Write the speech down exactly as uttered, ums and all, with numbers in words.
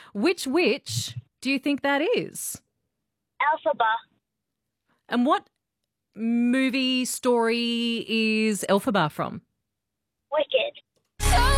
Which witch do you think that is? Elphaba. And what movie story is Elphaba from? Wicked.